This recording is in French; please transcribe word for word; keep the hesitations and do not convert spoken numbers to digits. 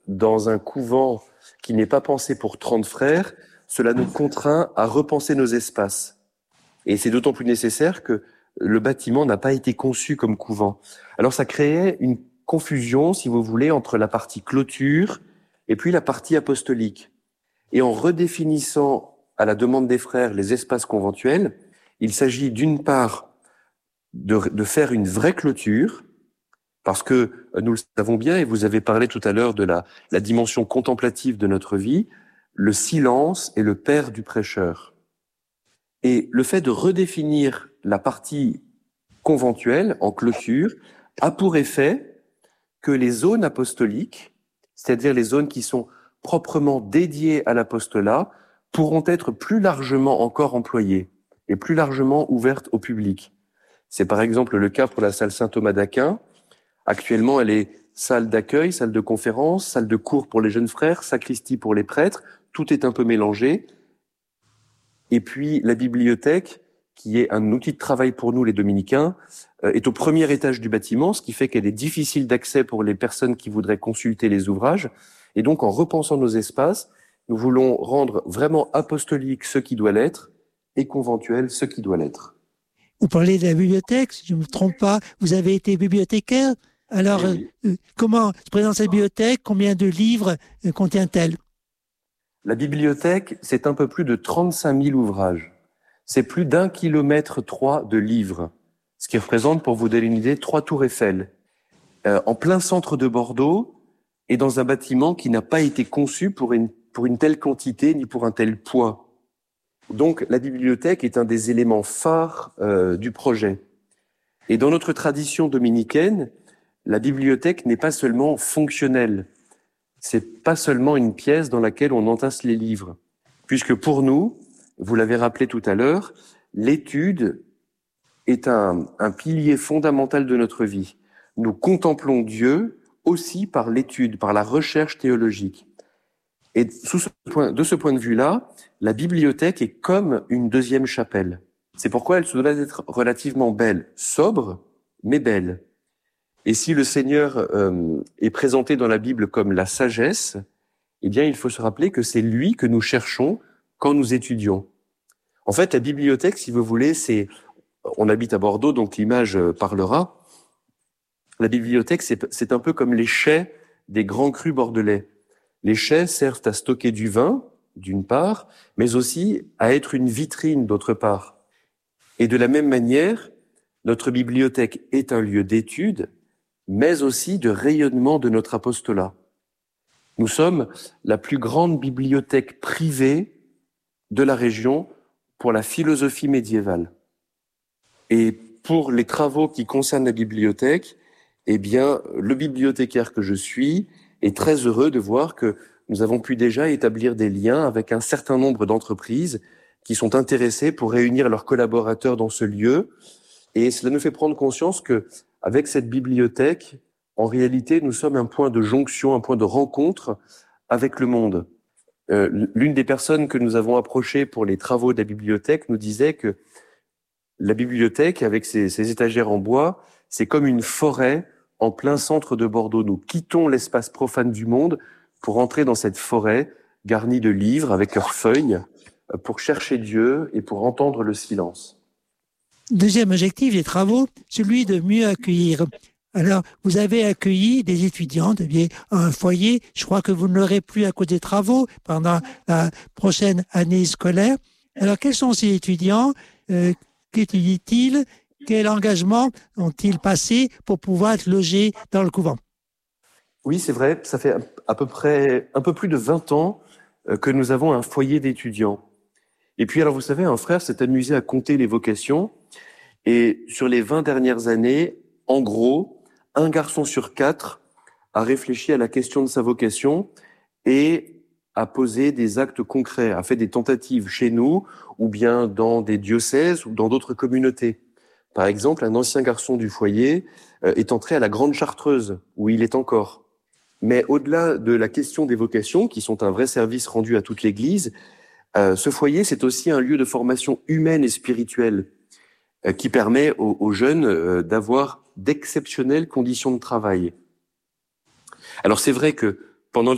dans un couvent qui n'est pas pensé pour trente frères, cela nous contraint à repenser nos espaces. Et c'est d'autant plus nécessaire que le bâtiment n'a pas été conçu comme couvent. Alors ça créait une confusion, si vous voulez, entre la partie clôture et puis la partie apostolique. Et en redéfinissant à la demande des frères les espaces conventuels, il s'agit d'une part de, de faire une vraie clôture, parce que nous le savons bien, et vous avez parlé tout à l'heure de la, la dimension contemplative de notre vie, le silence est le père du prêcheur. Et le fait de redéfinir la partie conventuelle en clôture a pour effet que les zones apostoliques, c'est-à-dire les zones qui sont proprement dédiées à l'apostolat, pourront être plus largement encore employées et plus largement ouvertes au public. C'est par exemple le cas pour la salle Saint-Thomas d'Aquin. Actuellement, elle est salle d'accueil, salle de conférence, salle de cours pour les jeunes frères, sacristie pour les prêtres. Tout est un peu mélangé. Et puis la bibliothèque, qui est un outil de travail pour nous les dominicains, euh, est au premier étage du bâtiment, ce qui fait qu'elle est difficile d'accès pour les personnes qui voudraient consulter les ouvrages. Et donc en repensant nos espaces, nous voulons rendre vraiment apostolique ce qui doit l'être et conventuel ce qui doit l'être. Vous parlez de la bibliothèque, si je ne me trompe pas, vous avez été bibliothécaire. Alors, oui. euh, comment se présente cette bibliothèque? Combien de livres euh, contient-elle? La bibliothèque, c'est un peu plus de trente-cinq mille ouvrages. C'est plus d'un kilomètre trois de livres, ce qui représente, pour vous donner une idée, trois tours Eiffel, euh, en plein centre de Bordeaux et dans un bâtiment qui n'a pas été conçu pour une, pour une telle quantité ni pour un tel poids. Donc, la bibliothèque est un des éléments phares euh, du projet. Et dans notre tradition dominicaine, la bibliothèque n'est pas seulement fonctionnelle. C'est pas seulement une pièce dans laquelle on entasse les livres. Puisque pour nous, vous l'avez rappelé tout à l'heure, l'étude est un, un pilier fondamental de notre vie. Nous contemplons Dieu aussi par l'étude, par la recherche théologique. Et sous ce point, de ce point de vue-là, la bibliothèque est comme une deuxième chapelle. C'est pourquoi elle se doit d'être relativement belle, sobre, mais belle. Et si le Seigneur euh, est présenté dans la Bible comme la sagesse, eh bien, il faut se rappeler que c'est lui que nous cherchons quand nous étudions. En fait, la bibliothèque, si vous voulez, c'est... On habite à Bordeaux, donc l'image parlera. La bibliothèque, c'est, c'est un peu comme les chais des grands crus bordelais. Les chais servent à stocker du vin, d'une part, mais aussi à être une vitrine, d'autre part. Et de la même manière, notre bibliothèque est un lieu d'étude, mais aussi de rayonnement de notre apostolat. Nous sommes la plus grande bibliothèque privée de la région pour la philosophie médiévale. Et pour les travaux qui concernent la bibliothèque, eh bien, le bibliothécaire que je suis est très heureux de voir que nous avons pu déjà établir des liens avec un certain nombre d'entreprises qui sont intéressées pour réunir leurs collaborateurs dans ce lieu. Et cela nous fait prendre conscience que, avec cette bibliothèque, en réalité, nous sommes un point de jonction, un point de rencontre avec le monde. Euh, l'une des personnes que nous avons approchées pour les travaux de la bibliothèque nous disait que la bibliothèque, avec ses, ses étagères en bois, c'est comme une forêt en plein centre de Bordeaux. Nous quittons l'espace profane du monde pour entrer dans cette forêt garnie de livres avec leurs feuilles, pour chercher Dieu et pour entendre le silence. Deuxième objectif des travaux, celui de mieux accueillir. Alors, vous avez accueilli des étudiants, deviez un foyer. Je crois que vous ne l'aurez plus à cause des travaux pendant la prochaine année scolaire. Alors, quels sont ces étudiants? euh, Qu'étudient-ils? Quel engagement ont-ils passé pour pouvoir être logés dans le couvent? Oui, c'est vrai. Ça fait à peu près un peu plus de vingt ans que nous avons un foyer d'étudiants. Et puis, alors, vous savez, un frère s'est amusé à compter les vocations. Et sur les vingt dernières années, en gros, un garçon sur quatre a réfléchi à la question de sa vocation et a posé des actes concrets, a fait des tentatives chez nous ou bien dans des diocèses ou dans d'autres communautés. Par exemple, un ancien garçon du foyer est entré à la Grande Chartreuse, où il est encore. Mais au-delà de la question des vocations, qui sont un vrai service rendu à toute l'Église, euh, ce foyer, c'est aussi un lieu de formation humaine et spirituelle euh, qui permet aux, aux jeunes euh, d'avoir d'exceptionnelles conditions de travail. Alors c'est vrai que